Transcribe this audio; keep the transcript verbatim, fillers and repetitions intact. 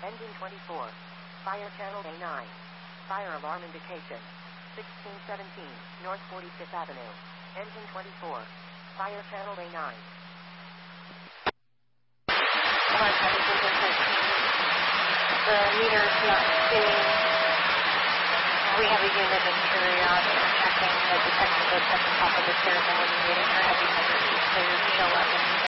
Engine twenty-four. Fire channel A nine. Fire alarm indication. sixteen seventeen, North forty-fifth Avenue. Engine twenty-four. Fire channel A nine. The meter is not spinning. We have a unit in Curios checking the detection bits at the top of the stairs and when the meter for heavy meters is clear, show up and